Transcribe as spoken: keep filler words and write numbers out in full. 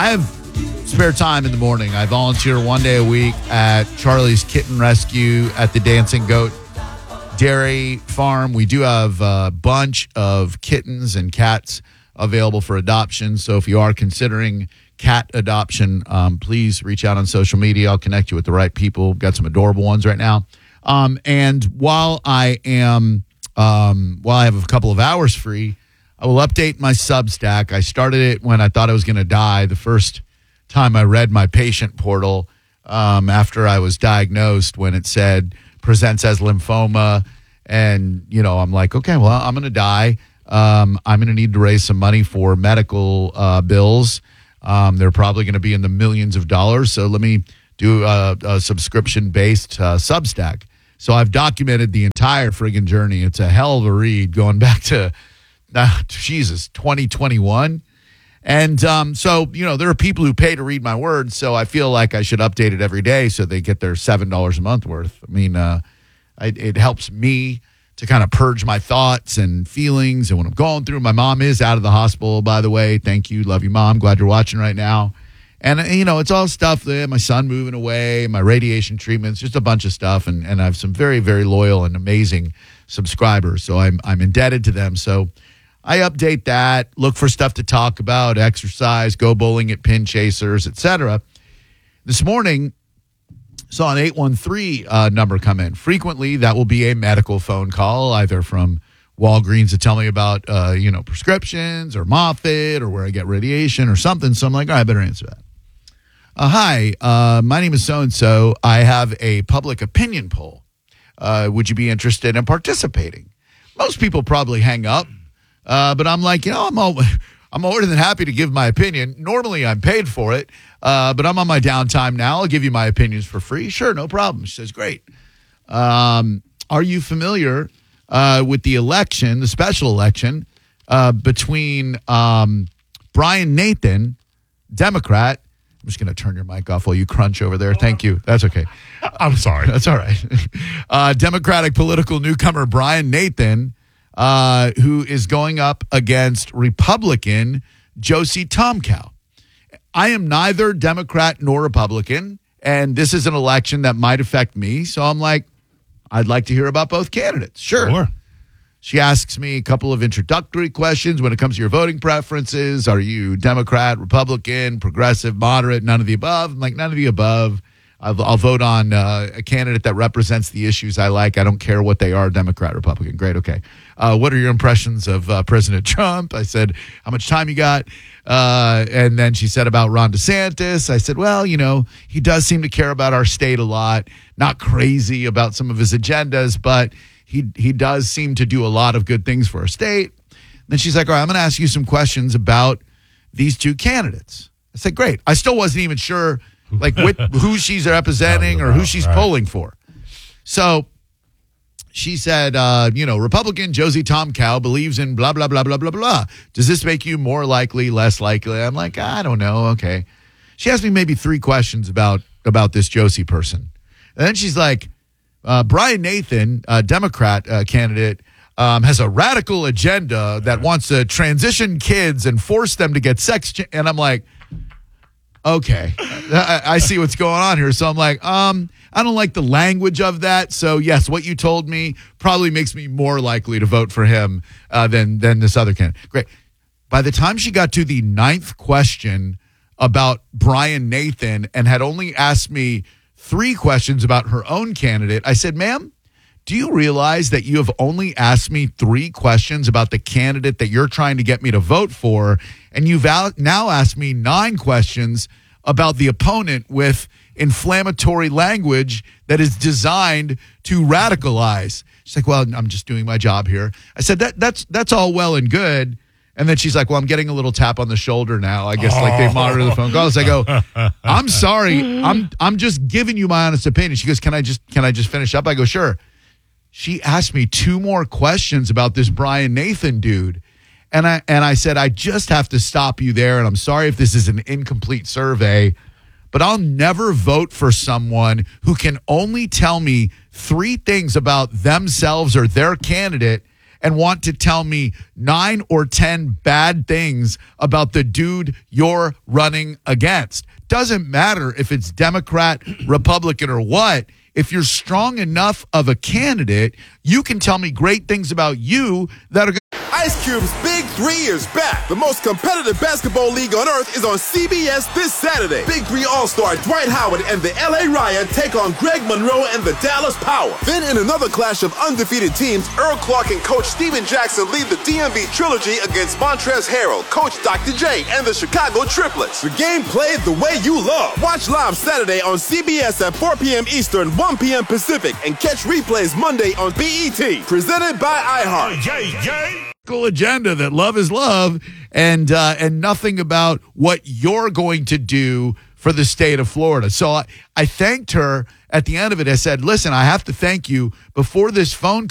I have spare time in the morning. I volunteer one day a week at Charlie's Kitten Rescue at the Dancing Goat Dairy Farm. We do have a bunch of kittens and cats available for adoption. So if you are considering cat adoption, um, please reach out on social media. I'll connect you with the right people. Got some adorable ones right now. Um, and while I am, um, while I have a couple of hours free, I will update my Substack. I started it when I thought I was going to die. The first time I read my patient portal um, after I was diagnosed, when it said presents as lymphoma, and you know, I'm like, okay, well, I'm going to die. Um, I'm going to need to raise some money for medical uh, bills. Um, they're probably going to be in the millions of dollars. So let me do a, a subscription-based uh, Substack. So I've documented the entire friggin' journey. It's a hell of a read going back to, uh, Jesus, twenty twenty-one. And um, so, you know, there are people who pay to read my words, so I feel like I should update it every day so they get their seven dollars a month worth. I mean, uh, I, it helps me to kind of purge my thoughts and feelings and what I'm going through. My mom is out of the hospital, by the way. Thank you. Love you, Mom. Glad you're watching right now. And, you know, it's all stuff there. My son moving away, my radiation treatments, just a bunch of stuff. And, and I have some very, very loyal and amazing subscribers. So I'm I'm indebted to them. So I update that, look for stuff to talk about, exercise, go bowling at Pin Chasers, et cetera. This morning, saw an eight one three uh, number come in. Frequently, that will be a medical phone call, either from Walgreens to tell me about, uh, you know, prescriptions or Moffitt or where I get radiation or something. So I'm like, all right, I better answer that. Uh, hi, uh, my name is so-and-so. I have a public opinion poll. Uh, would you be interested in participating? Most people probably hang up, uh, but I'm like, you know, I'm all, I'm more than happy to give my opinion. Normally, I'm paid for it, uh, but I'm on my downtime now. I'll give you my opinions for free. Sure, no problem. She says, great. Um, are you familiar uh, with the election, the special election, uh, between um, Brian Nathan, Democrat? I'm just going to turn your mic off while you crunch over there. Thank you. That's okay. I'm sorry. That's all right. Uh, Democratic political newcomer Brian Nathan, uh, who is going up against Republican Josie Tomkow. I am neither Democrat nor Republican, and this is an election that might affect me. So I'm like, I'd like to hear about both candidates. Sure. Sure. She asks me a couple of introductory questions when it comes to your voting preferences. Are you Democrat, Republican, progressive, moderate, none of the above? I'm like, none of the above. I'll, I'll vote on uh, a candidate that represents the issues I like. I don't care what they are, Democrat, Republican. Great, okay. Uh, what are your impressions of uh, President Trump? I said, how much time you got? Uh, and then she said about Ron DeSantis. I said, well, you know, he does seem to care about our state a lot. Not crazy about some of his agendas, but he he does seem to do a lot of good things for our state. And then she's like, all right, I'm going to ask you some questions about these two candidates. I said, great. I still wasn't even sure like with, who she's representing or who she's right. polling for. So she said, uh, you know, Republican Josie Tomkow believes in blah, blah, blah, blah, blah, blah. Does this make you more likely, less likely? I'm like, I don't know. Okay. She asked me maybe three questions about, about this Josie person. And then she's like, uh, Brian Nathan, a Democrat uh, candidate, um, has a radical agenda that wants to transition kids and force them to get sex. Ch- and I'm like, okay, I, I see what's going on here. So I'm like, um, I don't like the language of that. So yes, what you told me probably makes me more likely to vote for him uh, than than this other candidate. Great. By the time she got to the ninth question about Brian Nathan and had only asked me three questions about her own candidate, I said, ma'am, do you realize that you have only asked me three questions about the candidate that you're trying to get me to vote for, and you've now asked me nine questions about the opponent with inflammatory language that is designed to radicalize? She's like, well, I'm just doing my job here. I said, that that's that's all well and good. And then she's like, well, I'm getting a little tap on the shoulder now. I guess oh. like they monitor the phone calls. I go, I'm sorry. I'm I'm just giving you my honest opinion. She goes, can I just can I just finish up? I go, sure. She asked me two more questions about this Brian Nathan dude. And I and I said, I just have to stop you there. And I'm sorry if this is an incomplete survey, but I'll never vote for someone who can only tell me three things about themselves or their candidate and want to tell me nine or ten bad things about the dude you're running against. Doesn't matter if it's Democrat, Republican, or what. If you're strong enough of a candidate, you can tell me great things about you that are going Ice Cube's Big Three is back. The most competitive basketball league on earth is on C B S this Saturday. Big Three All-Star Dwight Howard and the L A Riot take on Greg Monroe and the Dallas Power. Then in another clash of undefeated teams, Earl Clark and Coach Steven Jackson lead the D M V Trilogy against Montrezl Harrell, Coach Doctor J, and the Chicago Triplets. The game played the way you love. Watch live Saturday on C B S at four p.m. Eastern, one p.m. Pacific, and catch replays Monday on B E T. Presented by iHeart. Yay, yay. agenda that love is love and uh, and nothing about what you're going to do for the state of Florida. So I, I thanked her at the end of it. I said, listen, I have to thank you before this phone